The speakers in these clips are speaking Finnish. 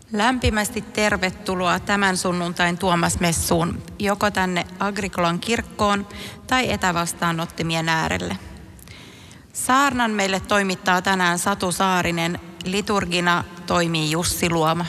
Lämpimästi tervetuloa tämän sunnuntain Tuomasmessuun, joko tänne Agrikolan kirkkoon tai etävastaanottimien äärelle. Saarnan meille toimittaa tänään Satu Saarinen, liturgina toimii Jussi Luoma.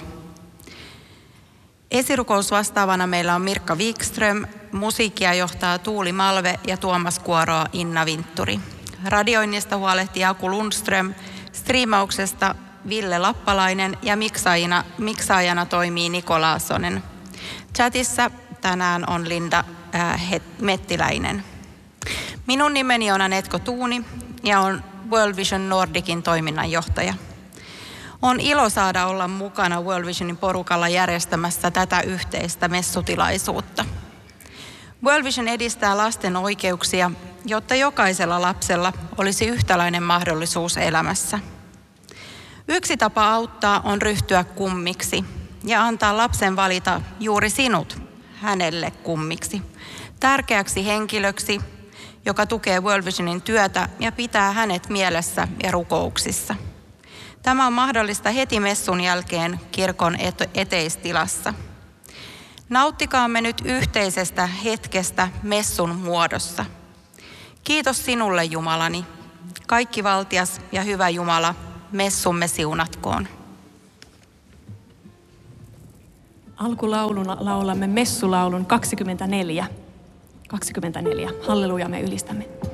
Esirukousvastaavana meillä on Mirkka Wikström, musiikkia johtaa Tuuli Malve ja Tuomas kuoroa Inna Vintturi. Radioinnista huolehtii Aku Lundström, striimauksesta Ville Lappalainen ja miksaajana toimii Niko Laasonen. Chatissa tänään on Linda Mettiläinen. Minun nimeni on Anetko Tuuni ja on World Vision Nordicin toiminnanjohtaja. On ilo saada olla mukana World Visionin porukalla järjestämässä tätä yhteistä messutilaisuutta. World Vision edistää lasten oikeuksia, jotta jokaisella lapsella olisi yhtäläinen mahdollisuus elämässä. Yksi tapa auttaa on ryhtyä kummiksi ja antaa lapsen valita juuri sinut hänelle kummiksi, tärkeäksi henkilöksi, joka tukee World Visionin työtä ja pitää hänet mielessä ja rukouksissa. Tämä on mahdollista heti messun jälkeen kirkon eteistilassa. Nauttikaamme nyt yhteisestä hetkestä messun muodossa. Kiitos sinulle, Jumalani, kaikkivaltias ja hyvä Jumala, messumme siunatkoon. Alkulauluna laulamme messulaulun 24. Halleluja, me ylistämme.